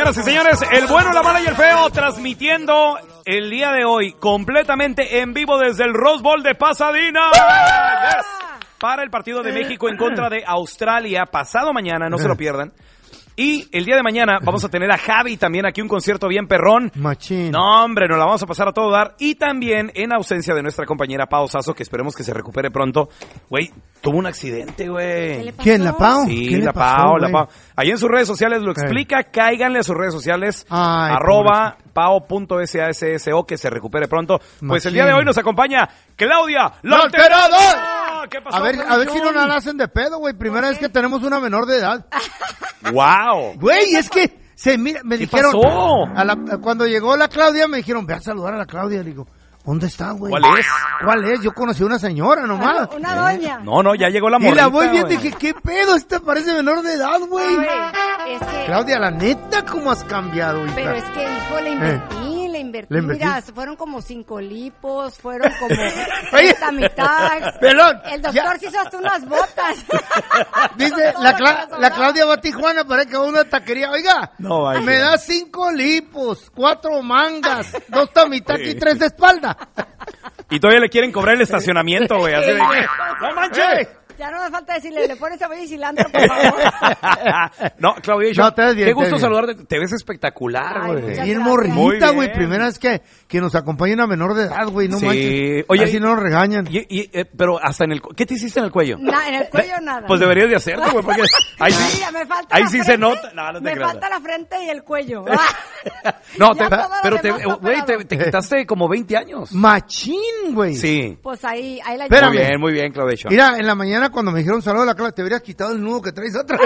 Señoras y señores, el bueno, la mala y el feo transmitiendo el día de hoy completamente en vivo desde el Rose Bowl de Pasadena. Yes. Para el partido de México en contra de Australia pasado mañana, no se lo pierdan. Y el día de mañana vamos a tener a Javi también aquí, un concierto bien perrón. Machín. No, hombre, nos la vamos a pasar a todo dar. Y también en ausencia de nuestra compañera Pao Sasso, que esperemos que se recupere pronto. Güey, tuvo un accidente, güey. ¿Quién, la Pao? Sí, la Pao. Ahí en sus redes sociales lo explica. Cáiganle a sus redes sociales. Ay, @pao.sasso, que se recupere pronto. Pues el día de hoy nos acompaña Claudia ¡La Alteradora! ¿Qué pasó? A ver si no la hacen de pedo, güey. Primera vez que tenemos una menor de edad. ¡Wow! Güey, es que me dijeron. Pasó? Cuando llegó la Claudia, me dijeron, ve a saludar a la Claudia. Le digo, ¿dónde está, güey? ¿Cuál es? Yo conocí a una señora nomás. Una doña. No, ya llegó la morrita. Y la voy viendo y dije, ¿qué pedo? Esta parece menor de edad, güey. Es que, Claudia, la neta, ¿cómo has cambiado, hija? pero es que, hijo, le invertí. Mira, fueron como 5 lipos, fueron como 30 mitad. Pelón. El doctor se hizo hasta unas botas. Dice, la Claudia va a Tijuana para que va a una taquería. Oiga, me da 5 lipos, 4 mangas, 2 tamitaki y 3 de espalda. Y todavía le quieren cobrar el estacionamiento, güey. Así de que, ¡no manches! Ya no me falta decirle, le pones cebolla y cilantro, por favor. No, Claudia, qué gusto saludarte. Te ves espectacular, güey. Bien morrita, güey. Primera vez que nos acompaña una menor de edad, güey. No manches. Oye, así no nos regañan. Pero hasta en el... ¿Qué te hiciste en el cuello? En el cuello nada. Pues deberías de hacerte, güey, porque ahí sí, me falta ahí la sí frente, se nota. No te me creas. falta la frente y el cuello. No, pero te quitaste como 20 años. Machín, güey. Sí. Pues ahí la llevo. Muy bien, Claudia. Mira, en la mañana cuando me dijeron saludos a la Claudia, te hubieras quitado el nudo que traes atrás.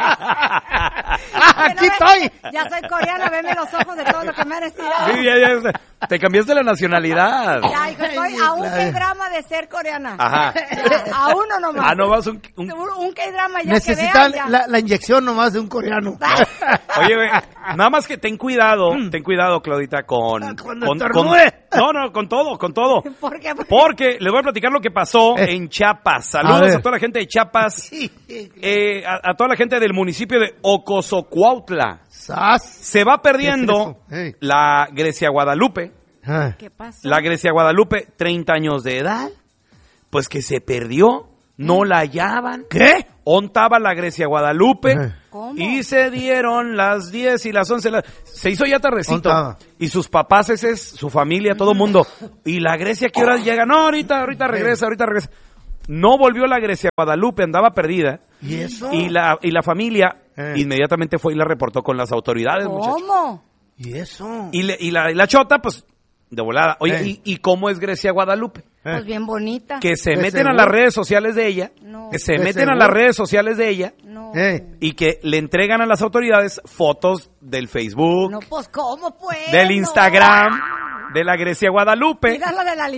Aquí estoy. Ya soy coreana, veme los ojos de todo lo que me han estirado. Sí, ya. Te cambiaste la nacionalidad. Ya, hijo, aún K-drama de ser coreana. Ajá. A uno nomás. No vas un K-drama ya necesitan que vean, la inyección nomás de un coreano. Oye, güey, nada más que ten cuidado, Claudita, con todo. ¿Por qué? Porque les voy a platicar lo que pasó en Chiapas. Saludos a toda la gente de Chiapas, a toda la gente del municipio de Ocosocuautla. Se va perdiendo la Grecia Guadalupe. ¿Qué pasó? La Grecia Guadalupe, 30 años de edad, pues que se perdió, no la hallaban. ¿Qué? Ontaba la Grecia Guadalupe. ¿Cómo? Y se dieron las 10 y las 11. Se hizo ya tardecito. Ontaba. Y sus papás, su familia, todo el mundo. ¿Y la Grecia qué horas llega? No, ahorita regresa. No volvió la Grecia Guadalupe, andaba perdida. ¿Y eso? Y la familia inmediatamente fue y la reportó con las autoridades. ¿Cómo? Muchachos. ¿Y eso? Y la chota, pues, de volada. Oye, ¿y cómo es Grecia Guadalupe? Pues bien bonita. Que se meten seguro? a las redes sociales de ella. No. Que se ¿De meten seguro? a las redes sociales de ella. No. Y que le entregan a las autoridades fotos del Facebook, No, pues, ¿cómo pues? del Instagram, de la Grecia Guadalupe. Mira la de la